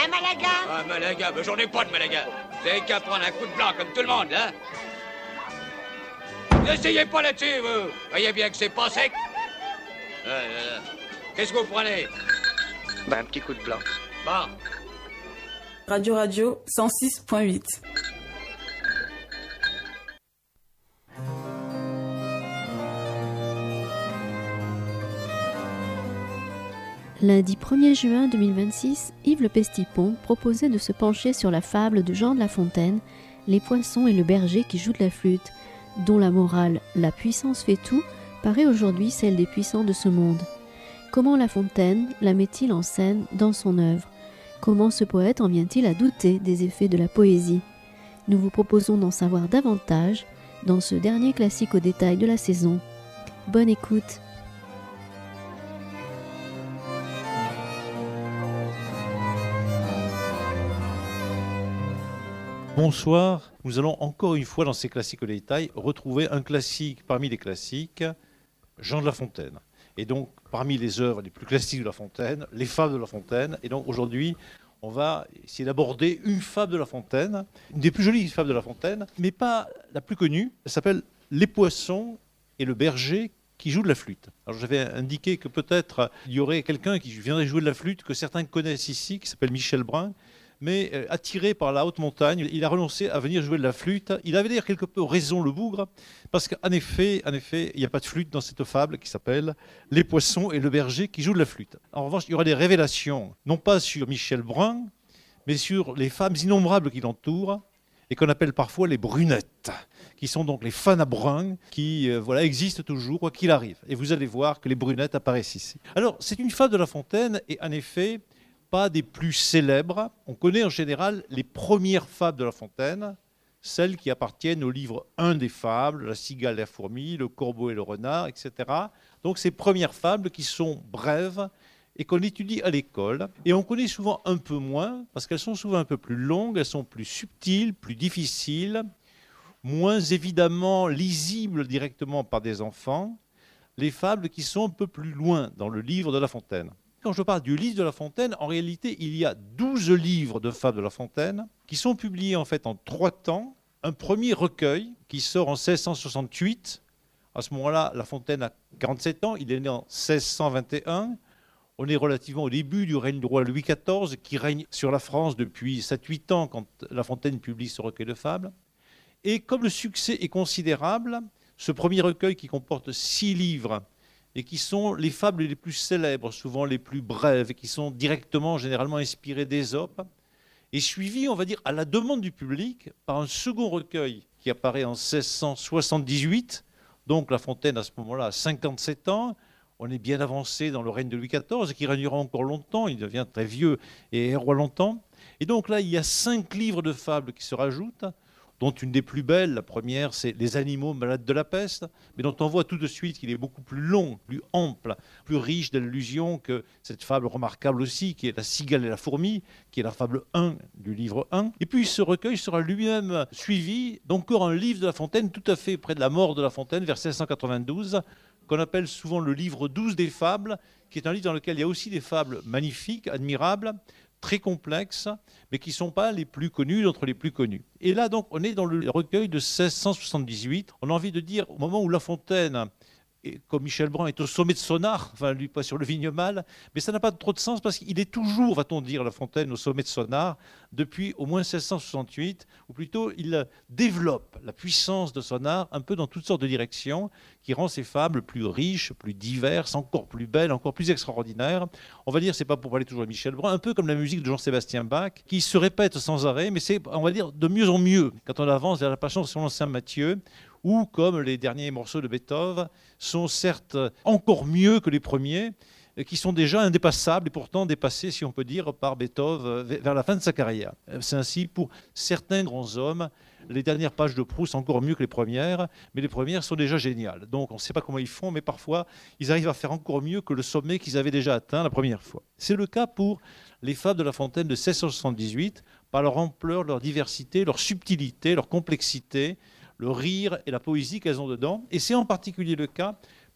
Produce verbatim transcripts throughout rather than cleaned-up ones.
Un Malaga? Un Malaga, mais j'en ai pas de Malaga. Vous avez qu'à prendre un coup de blanc comme tout le monde, là. N'essayez pas là-dessus, vous. Voyez bien que c'est pas sec. Euh, euh, Qu'est-ce que vous prenez? Ben, un petit coup de blanc. Bon. Radio Radio cent six point huit. Lundi premier juin deux mille vingt-six, Yves Le Pestipon proposait de se pencher sur la fable de Jean de La Fontaine, Les poissons et le berger qui joue de la flûte, dont la morale « La puissance fait tout » paraît aujourd'hui celle des puissants de ce monde. Comment La Fontaine la met-il en scène dans son œuvre? Comment ce poète en vient-il à douter des effets de la poésie? Nous vous proposons d'en savoir davantage dans ce dernier classique au détail de la saison. Bonne écoute! Bonsoir, nous allons encore une fois dans ces classiques au détail retrouver un classique parmi les classiques, Jean de La Fontaine. Et donc parmi les œuvres les plus classiques de La Fontaine, les fables de La Fontaine. Et donc aujourd'hui, on va essayer d'aborder une fable de La Fontaine, une des plus jolies fables de La Fontaine, mais pas la plus connue. Elle s'appelle Les poissons et le berger qui joue de la flûte. Alors j'avais indiqué que peut-être il y aurait quelqu'un qui viendrait jouer de la flûte, que certains connaissent ici, qui s'appelle Michel Brun. Mais euh, attiré par la haute montagne, il a renoncé à venir jouer de la flûte. Il avait d'ailleurs quelque peu raison, le bougre, parce qu'en effet, en effet, il n'y a pas de flûte dans cette fable qui s'appelle « Les poissons et le berger qui joue de la flûte ». En revanche, il y aura des révélations, non pas sur Michel Brun, mais sur les femmes innombrables qui l'entourent et qu'on appelle parfois les brunettes, qui sont donc les femmes à brun, qui euh, voilà, existent toujours, quoi qu'il arrive. Et vous allez voir que les brunettes apparaissent ici. Alors, c'est une fable de La Fontaine, et en effet, pas des plus célèbres. On connaît en général les premières fables de La Fontaine, celles qui appartiennent au livre un des fables, la cigale et la fourmi, le corbeau et le renard, et cetera. Donc ces premières fables qui sont brèves et qu'on étudie à l'école. Et on connaît souvent un peu moins, parce qu'elles sont souvent un peu plus longues, elles sont plus subtiles, plus difficiles, moins évidemment lisibles directement par des enfants, les fables qui sont un peu plus loin dans le livre de La Fontaine. Quand je parle du livre de La Fontaine, en réalité, il y a douze livres de fables de La Fontaine qui sont publiés en fait en trois temps. Un premier recueil qui sort en seize cent soixante-huit. À ce moment-là, La Fontaine a quarante-sept ans. Il est né en seize cent vingt et un. On est relativement au début du règne du roi Louis quatorze, qui règne sur la France depuis sept huit ans quand La Fontaine publie ce recueil de fables. Et comme le succès est considérable, ce premier recueil qui comporte six livres et qui sont les fables les plus célèbres, souvent les plus brèves, et qui sont directement, généralement inspirées d'Ésope, est suivi, on va dire, à la demande du public, par un second recueil qui apparaît en seize cent soixante-dix-huit. Donc La Fontaine, à ce moment-là, a cinquante-sept ans. On est bien avancé dans le règne de Louis quatorze, qui régnera encore longtemps. Il devient très vieux et est roi longtemps. Et donc là, il y a cinq livres de fables qui se rajoutent, dont une des plus belles, la première, c'est Les animaux malades de la peste, mais dont on voit tout de suite qu'il est beaucoup plus long, plus ample, plus riche d'allusions que cette fable remarquable aussi, qui est La cigale et la fourmi, qui est la fable un du livre un. Et puis ce recueil sera lui-même suivi d'encore un livre de La Fontaine, tout à fait près de la mort de La Fontaine, vers seize cent quatre-vingt-douze, qu'on appelle souvent le livre douze des fables, qui est un livre dans lequel il y a aussi des fables magnifiques, admirables, très complexes, mais qui ne sont pas les plus connus d'entre les plus connus. Et là, donc, on est dans le recueil de seize cent soixante-dix-huit. On a envie de dire, au moment où La Fontaine, comme Michel Brun, est au sommet de son art, enfin, lui, pas sur le vignemal, mais ça n'a pas trop de sens parce qu'il est toujours, va-t-on dire, La Fontaine au sommet de son art, depuis au moins seize cent soixante-huit, ou plutôt, il développe la puissance de son art un peu dans toutes sortes de directions, qui rend ses fables plus riches, plus diverses, encore plus belles, encore plus extraordinaires. On va dire, c'est pas pour parler toujours de Michel Brun, un peu comme la musique de Jean-Sébastien Bach, qui se répète sans arrêt, mais c'est, on va dire, de mieux en mieux quand on avance vers la Passion selon saint Matthieu, ou comme les derniers morceaux de Beethoven sont certes encore mieux que les premiers, qui sont déjà indépassables et pourtant dépassés, si on peut dire, par Beethoven vers la fin de sa carrière. C'est ainsi pour certains grands hommes. Les dernières pages de Proust encore mieux que les premières, mais les premières sont déjà géniales. Donc on ne sait pas comment ils font, mais parfois ils arrivent à faire encore mieux que le sommet qu'ils avaient déjà atteint la première fois. C'est le cas pour les fables de La Fontaine de seize cent soixante-dix-huit, par leur ampleur, leur diversité, leur subtilité, leur complexité, le rire et la poésie qu'elles ont dedans. Et c'est en particulier le cas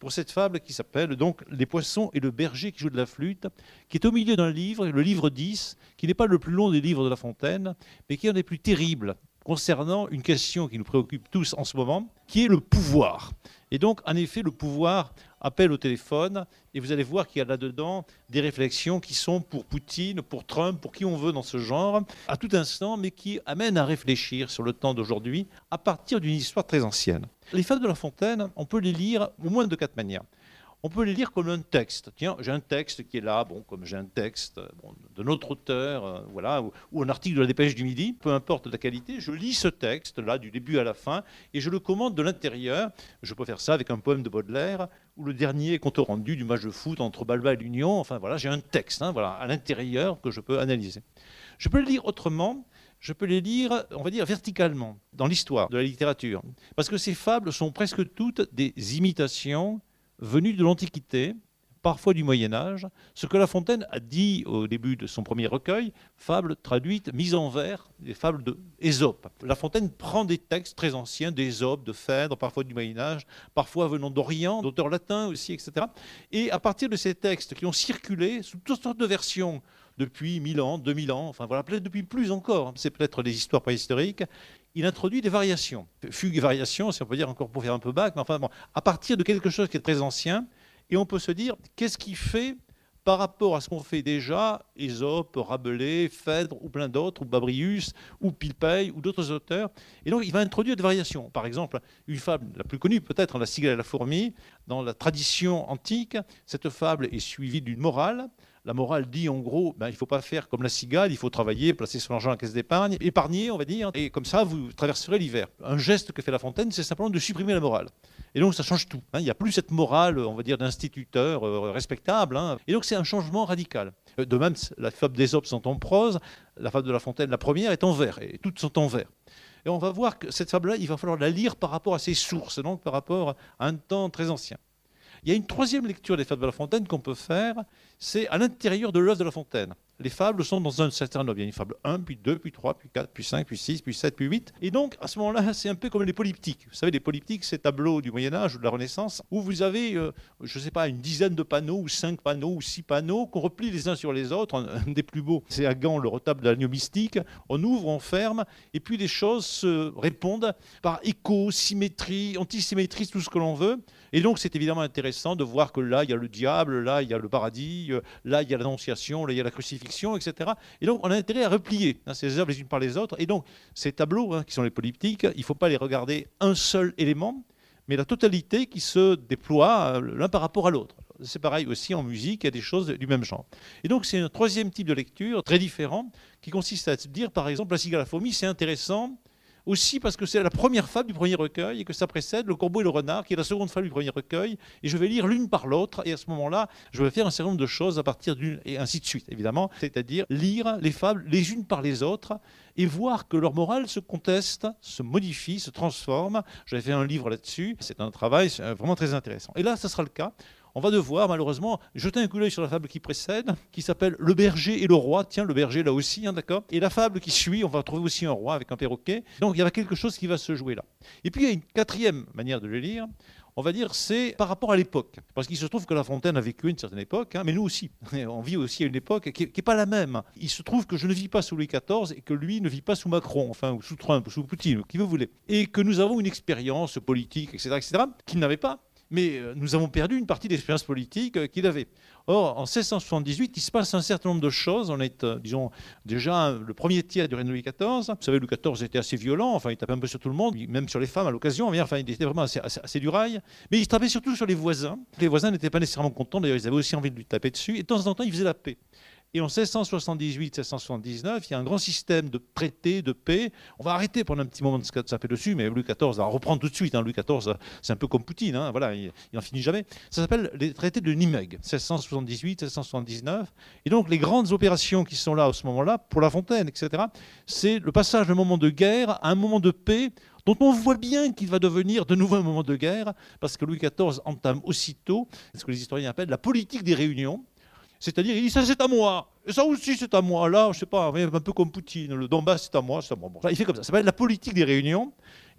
pour cette fable qui s'appelle donc Les poissons et le berger qui joue de la flûte, qui est au milieu d'un livre, le livre dix, qui n'est pas le plus long des livres de La Fontaine, mais qui est un des plus terribles concernant une question qui nous préoccupe tous en ce moment, qui est le pouvoir. Et donc, en effet, le pouvoir appelle au téléphone, et vous allez voir qu'il y a là-dedans des réflexions qui sont pour Poutine, pour Trump, pour qui on veut dans ce genre, à tout instant, mais qui amènent à réfléchir sur le temps d'aujourd'hui à partir d'une histoire très ancienne. Les fables de La Fontaine, on peut les lire au moins de quatre manières. On peut les lire comme un texte. Tiens, j'ai un texte qui est là, bon, comme j'ai un texte bon, de notre auteur, euh, voilà, ou, ou un article de la Dépêche du Midi, peu importe la qualité, je lis ce texte-là du début à la fin et je le commente de l'intérieur. Je peux faire ça avec un poème de Baudelaire ou le dernier compte rendu du match de foot entre Balba et l'Union. Enfin voilà, j'ai un texte, hein, voilà, à l'intérieur que je peux analyser. Je peux le lire autrement. Je peux les lire, on va dire, verticalement, dans l'histoire de la littérature. Parce que ces fables sont presque toutes des imitations venues de l'Antiquité, parfois du Moyen-Âge, ce que La Fontaine a dit au début de son premier recueil, fables traduites, mises en vers, des fables d'Ésope. La Fontaine prend des textes très anciens, d'Ésope, de Phèdre, parfois du Moyen-Âge, parfois venant d'Orient, d'auteurs latins aussi, et cetera. Et à partir de ces textes qui ont circulé sous toutes sortes de versions, depuis mille ans, deux mille ans, enfin voilà, peut-être depuis plus encore, c'est peut-être des histoires préhistoriques, il introduit des variations. Fugues et variations, si on peut dire encore pour faire un peu bac, mais enfin bon, à partir de quelque chose qui est très ancien, et on peut se dire, qu'est-ce qui fait par rapport à ce qu'on fait déjà, Ésope, Rabelais, Phèdre, ou plein d'autres, ou Babrius, ou Pilpay, ou d'autres auteurs. Et donc, il va introduire des variations. Par exemple, une fable la plus connue, peut-être, La cigale et la fourmi. Dans la tradition antique, cette fable est suivie d'une morale. La morale dit, en gros, ben, il ne faut pas faire comme la cigale, il faut travailler, placer son argent à la caisse d'épargne, épargner, on va dire, et comme ça, vous traverserez l'hiver. Un geste que fait La Fontaine, c'est simplement de supprimer la morale. Et donc, ça change tout. Hein. Il n'y a plus cette morale, on va dire, d'instituteur euh, respectable. Hein. Et donc, c'est un changement radical. De même, la fable d'Ésope sont en prose, la fable de La Fontaine, la première, est en vers, et toutes sont en vers. Et on va voir que cette fable-là, il va falloir la lire par rapport à ses sources, donc par rapport à un temps très ancien. Il y a une troisième lecture des fables de La Fontaine qu'on peut faire, c'est à l'intérieur de l'œuvre de La Fontaine. Les fables sont dans un certain ordre. Il y a une fable un, puis deux, puis trois, puis quatre, puis cinq, puis six, puis sept, puis huit. Et donc, à ce moment-là, c'est un peu comme les polyptyques. Vous savez, les polyptyques, c'est tableaux du Moyen-Âge ou de la Renaissance, où vous avez, euh, je ne sais pas, une dizaine de panneaux, ou cinq panneaux, ou six panneaux, qu'on replie les uns sur les autres. Un, un des plus beaux, c'est à Gand, le retable de l'agneau mystique. On ouvre, on ferme, et puis les choses se répondent par écho, symétrie, antisymétrie, tout ce que l'on veut. Et donc, c'est évidemment intéressant de voir que là, il y a le diable, là, il y a le paradis, là, il y a l'annonciation, là, il y a la crucifixion, et cetera. Et donc, on a intérêt à replier hein, ces œuvres les unes par les autres. Et donc, ces tableaux, hein, qui sont les polyptyques, il ne faut pas les regarder un seul élément, mais la totalité qui se déploie euh, l'un par rapport à l'autre. C'est pareil aussi en musique, il y a des choses du même genre. Et donc, c'est un troisième type de lecture, très différent, qui consiste à se dire, par exemple, La cigale et la fourmi, c'est intéressant, aussi parce que c'est la première fable du premier recueil et que ça précède Le corbeau et le renard, qui est la seconde fable du premier recueil. Et je vais lire l'une par l'autre. Et à ce moment-là, je vais faire un certain nombre de choses à partir d'une... Et ainsi de suite, évidemment. C'est-à-dire lire les fables les unes par les autres et voir que leur morale se conteste, se modifie, se transforme. J'avais fait un livre là-dessus. C'est un travail vraiment très intéressant. Et là, ça sera le cas. On va devoir, malheureusement, jeter un coup d'œil sur la fable qui précède, qui s'appelle Le berger et le roi. Tiens, le berger là aussi, hein, d'accord. Et la fable qui suit, on va trouver aussi un roi avec un perroquet. Donc, il y a quelque chose qui va se jouer là. Et puis, il y a une quatrième manière de le lire. On va dire, c'est par rapport à l'époque. Parce qu'il se trouve que La Fontaine a vécu une certaine époque, hein, mais nous aussi. On vit aussi à une époque qui n'est pas la même. Il se trouve que je ne vis pas sous Louis quatorze et que lui ne vit pas sous Macron, enfin, ou sous Trump, ou sous Poutine, ou qui vous voulez. Et que nous avons une expérience politique, et cetera, et cetera, qu'il n'avait pas. Mais nous avons perdu une partie de l'expérience politique qu'il avait. Or, en seize cent soixante-dix-huit, il se passe un certain nombre de choses. On est, euh, disons, déjà le premier tiers du règne de Louis quatorze. Vous savez, Louis quatorze était assez violent. Enfin, il tapait un peu sur tout le monde, même sur les femmes à l'occasion. Enfin, il était vraiment assez, assez, assez du rail. Mais il tapait surtout sur les voisins. Les voisins n'étaient pas nécessairement contents. D'ailleurs, ils avaient aussi envie de lui taper dessus. Et de temps en temps, il faisait la paix. Et en seize cent soixante-dix-huit seize cent soixante-dix-neuf, il y a un grand système de traités, de paix. On va arrêter pendant un petit moment de se taper dessus, mais Louis quatorze va reprendre tout de suite. Hein. Louis quatorze, c'est un peu comme Poutine, hein. Voilà, il n'en finit jamais. Ça s'appelle les traités de Nimègue, seize cent soixante-dix-huit seize cent soixante-dix-neuf. Et donc, les grandes opérations qui sont là à ce moment-là, pour La Fontaine, et cetera, c'est le passage d'un moment de guerre à un moment de paix, dont on voit bien qu'il va devenir de nouveau un moment de guerre, parce que Louis quatorze entame aussitôt ce que les historiens appellent la politique des réunions. C'est-à-dire, il dit, ça c'est à moi, et ça aussi c'est à moi. Là, je sais pas, un peu comme Poutine, le Donbass c'est à moi, c'est à moi. Bon, il fait comme ça, ça s'appelle la politique des réunions.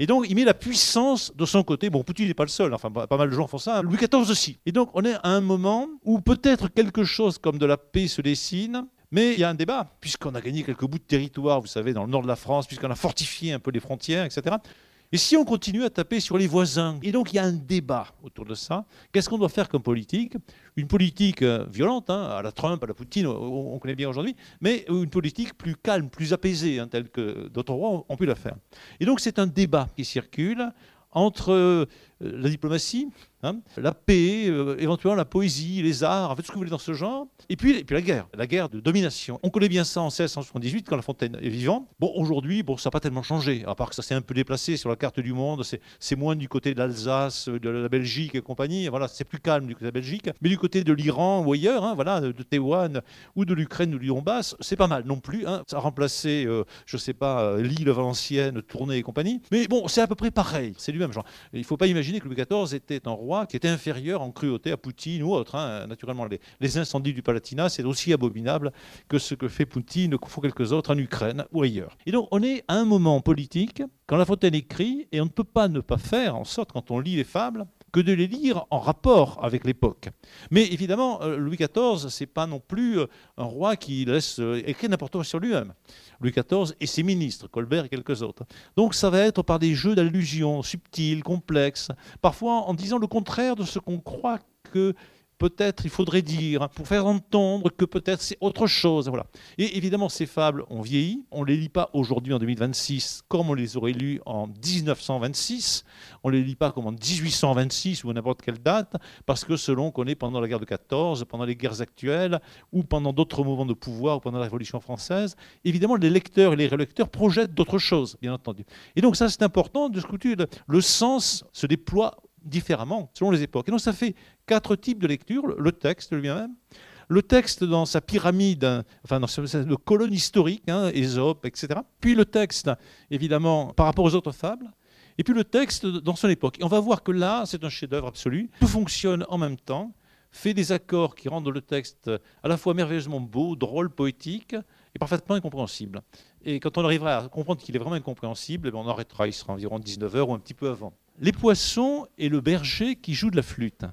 Et donc, il met la puissance de son côté. Bon, Poutine n'est pas le seul, enfin, pas mal de gens font ça. Louis quatorze aussi. Et donc, on est à un moment où peut-être quelque chose comme de la paix se dessine, mais il y a un débat, puisqu'on a gagné quelques bouts de territoire, vous savez, dans le nord de la France, puisqu'on a fortifié un peu les frontières, et cetera. Et si on continue à taper sur les voisins, et donc il y a un débat autour de ça, qu'est-ce qu'on doit faire comme politique? Une politique euh, violente, hein, à la Trump, à la Poutine, on, on connaît bien aujourd'hui, mais une politique plus calme, plus apaisée, hein, telle que d'autres rois ont, ont pu la faire. Et donc c'est un débat qui circule entre euh, la diplomatie, hein, la paix, euh, éventuellement la poésie, les arts, en fait ce que vous voulez dans ce genre, et puis, et puis la guerre, la guerre de domination. On connaît bien ça en seize cent soixante-dix-huit quand La Fontaine est vivant. Bon, aujourd'hui, bon, ça n'a pas tellement changé, à part que ça s'est un peu déplacé sur la carte du monde, c'est moins du côté de l'Alsace, de la Belgique et compagnie, voilà, c'est plus calme du côté de la Belgique, mais du côté de l'Iran ou ailleurs, hein, voilà, de Taïwan ou de l'Ukraine ou du Donbass, c'est pas mal non plus, hein. Ça a remplacé, euh, je sais pas, euh, l'île Valenciennes, Tournai et compagnie, mais bon, c'est à peu près pareil, c'est du même genre. Il ne faut pas imaginer que Louis quatorze était un roi qui était inférieur en cruauté à Poutine ou autre, hein. Naturellement, les, les incendies du Palatinat, c'est aussi abominable que ce que fait Poutine, que font quelques autres en Ukraine ou ailleurs. Et donc, on est à un moment politique, quand La Fontaine écrit, et on ne peut pas ne pas faire en sorte, quand on lit les fables, que de les lire en rapport avec l'époque. Mais évidemment, Louis quatorze, ce n'est pas non plus un roi qui laisse écrire n'importe quoi sur lui-même. Louis quatorze et ses ministres, Colbert et quelques autres. Donc ça va être par des jeux d'allusions subtils, complexes, parfois en disant le contraire de ce qu'on croit que peut-être il faudrait dire, pour faire entendre que peut-être c'est autre chose. Voilà. Et évidemment, ces fables ont vieilli. On ne les lit pas aujourd'hui en deux mille vingt-six comme on les aurait lues en mille neuf cent vingt-six. On ne les lit pas comme en mille huit cent vingt-six ou à n'importe quelle date, parce que selon qu'on est pendant la guerre de quatorze, pendant les guerres actuelles, ou pendant d'autres mouvements de pouvoir, ou pendant la Révolution française, évidemment, les lecteurs et les relecteurs projettent d'autres choses, bien entendu. Et donc ça, c'est important de discuter. Le sens se déploie différemment selon les époques. Et donc ça fait quatre types de lecture. Le texte lui-même, le texte dans sa pyramide, enfin dans sa colonne historique, hein, Ésope, et cetera. Puis le texte, évidemment, par rapport aux autres fables. Et puis le texte dans son époque. Et on va voir que là, c'est un chef-d'œuvre absolu. Tout fonctionne en même temps, fait des accords qui rendent le texte à la fois merveilleusement beau, drôle, poétique et parfaitement incompréhensible. Et quand on arrivera à comprendre qu'il est vraiment incompréhensible, on arrêtera, il sera environ dix-neuf heures ou un petit peu avant. Les poissons et le berger qui jouent de la flûte.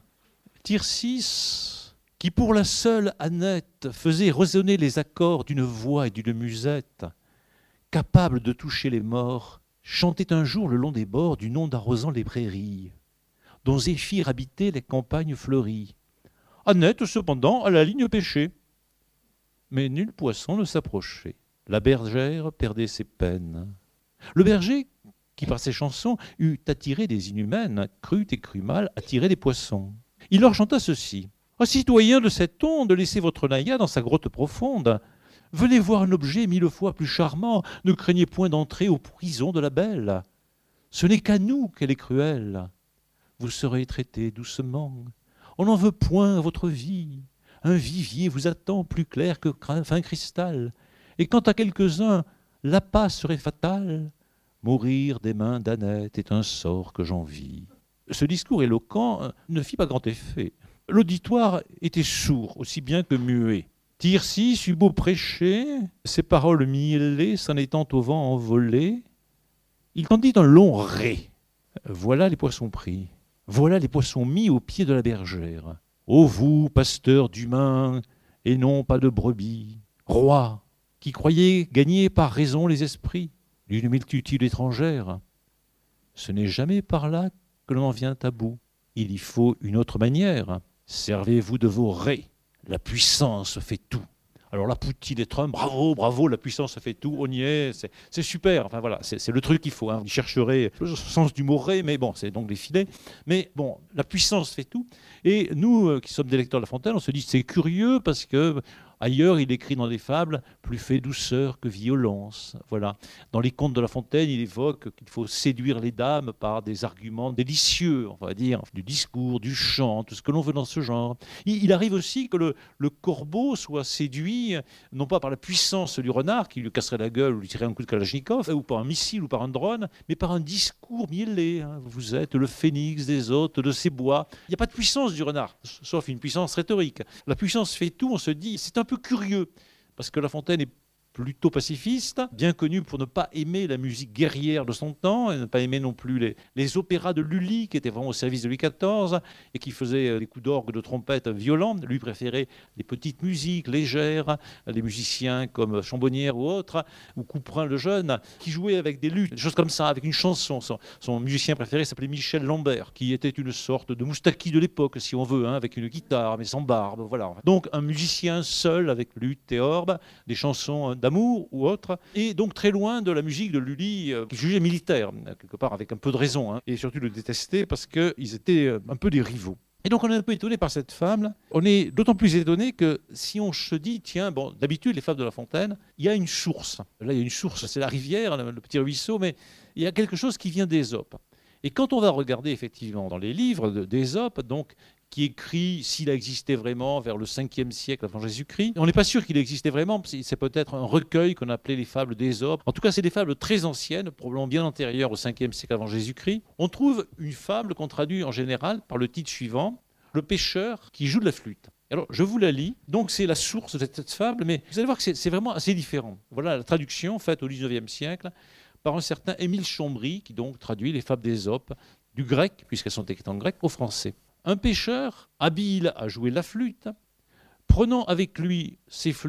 Tircis, qui pour la seule Annette faisait résonner les accords d'une voix et d'une musette, capable de toucher les morts, chantait un jour le long des bords d'une onde arrosant les prairies, dont Zéphyr habitait les campagnes fleuries. Annette, cependant, à la ligne pêchait. Mais nul poisson ne s'approchait. La bergère perdait ses peines. Le berger, qui par ses chansons eut attiré des inhumaines, crut et crut mal attirer des poissons. Il leur chanta ceci. « Ah, citoyens de cette onde, laissez votre naïa dans sa grotte profonde. Venez voir un objet mille fois plus charmant, ne craignez point d'entrer aux prisons de la belle. Ce n'est qu'à nous qu'elle est cruelle. Vous serez traités doucement. On n'en veut point à votre vie. Un vivier vous attend plus clair que fin cristal. Et quant à quelques-uns, l'appât serait fatal. Mourir des mains d'Annette est un sort que j'envie. » Ce discours éloquent ne fit pas grand effet. L'auditoire était sourd, aussi bien que muet. Tircis eut beau prêcher, ses paroles mielées s'en étant au vent envolées, il tendit un long ré. Voilà les poissons pris, voilà les poissons mis aux pieds de la bergère. Ô vous, pasteurs d'humains, et non pas de brebis, rois, qui croyez gagner par raison les esprits d'une multitude étrangère, ce n'est jamais par là que l'on en vient à bout. Il y faut une autre manière. Servez-vous de vos rés. La puissance fait tout. Alors là, Poutine et Trump, bravo, bravo, la puissance fait tout, on y est, c'est super. Enfin voilà, c'est le truc qu'il faut. Hein. Vous chercherez le sens du mot ré, mais bon, c'est donc des filets. Mais bon, la puissance fait tout. Et nous, euh, qui sommes des lecteurs de La Fontaine, on se dit c'est curieux parce que ailleurs, il écrit dans des fables plus fait douceur que violence. Voilà. Dans les contes de La Fontaine, il évoque qu'il faut séduire les dames par des arguments délicieux, on va dire, du discours, du chant, tout ce que l'on veut dans ce genre. Il, il arrive aussi que le, le corbeau soit séduit, non pas par la puissance du renard, qui lui casserait la gueule ou lui tirerait un coup de kalachnikov, ou par un missile ou par un drone, mais par un discours mielé. Hein. Vous êtes le phénix des hôtes de ces bois. Il n'y a pas de puissance du renard, sauf une puissance rhétorique. La puissance fait tout, on se dit, c'est un peu curieux, parce que La Fontaine est plutôt pacifiste, bien connu pour ne pas aimer la musique guerrière de son temps, et ne pas aimer non plus les, les opéras de Lully, qui étaient vraiment au service de Louis quatorze, et qui faisaient des coups d'orgue, de trompette violents. Lui préférait les petites musiques légères, des musiciens comme Chambonnière ou autres, ou Couperin le Jeune, qui jouaient avec des luttes, des choses comme ça, avec une chanson. Son, son musicien préféré s'appelait Michel Lambert, qui était une sorte de Moustaki de l'époque, si on veut, hein, avec une guitare, mais sans barbe, voilà. Donc un musicien seul, avec lutte et orbe, des chansons d'amour ou autres, et donc très loin de la musique de Lully, euh, qui jugeait militaire, quelque part avec un peu de raison, hein, et surtout le détestait parce qu'ils étaient un peu des rivaux. Et donc on est un peu étonné par cette fable. On est d'autant plus étonné que si on se dit, tiens, bon, d'habitude les fables de La Fontaine, il y a une source. Là il y a une source, c'est la rivière, le petit ruisseau, mais il y a quelque chose qui vient d'Ésope. Et quand on va regarder effectivement dans les livres d'Ésope, donc qui écrit, s'il a existé vraiment, vers le cinquième siècle avant Jésus-Christ. On n'est pas sûr qu'il existait vraiment, c'est peut-être un recueil qu'on appelait les fables d'Ésope. En tout cas, c'est des fables très anciennes, probablement bien antérieures au cinquième siècle avant Jésus-Christ. On trouve une fable qu'on traduit en général par le titre suivant, « Le pêcheur qui joue de la flûte ». Alors, je vous la lis. Donc, c'est la source de cette fable, mais vous allez voir que c'est vraiment assez différent. Voilà la traduction faite au dix-neuvième siècle par un certain Émile Chambry, qui donc traduit les fables d'Ésope du grec, puisqu'elles sont écrites en grec, au français. Un pêcheur, habile à jouer la flûte, prenant avec lui ses flûtes,